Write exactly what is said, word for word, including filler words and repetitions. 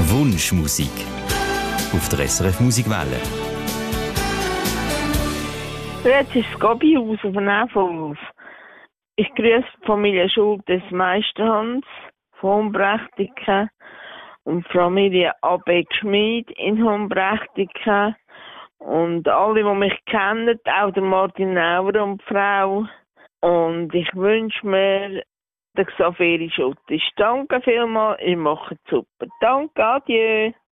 Wunschmusik auf der S R F Musikwelle. Jetzt ist das Gabi-Haus auf dem Neufels. Ich grüße die Familie Schuld des Meisterhans von Humbrechtiken und die Familie Abeck Schmid in Humbrechtiken und alle, die mich kennen, auch der Martin Nauer und die Frau. Und ich wünsche mir, der Xaveri Schultisch. Danke vielmals, ihr macht es super. Danke, adieu.